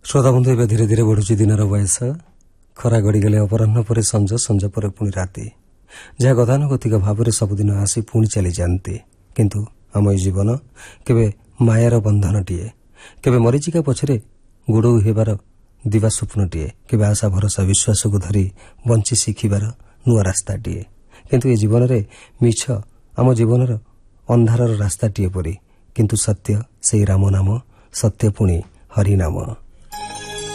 श्रोता बंधु ए धीरे धीरे बढ़ुची दिनर बयस खरा गड़गले अपराह पर संज संज पर पुणी राति जहाँ गतानुगतिक भाव में सबुदिन आसी पुणी चली जाती किंतु आम जीवन केवे मायार बंधनटीए केवे मरीचिका पछरे गोड़ हेबार दिवा स्वप्नटीए केवे आशा भरोसा विश्वास को धरी बंची शिखिबार नुआ रास्ताटीए किंतु ए जीवन में मिछ आम जीवनर अंधार रास्ताटीए परी किंतु सत्य से राम नाम सत्य पुणी हरिनाम।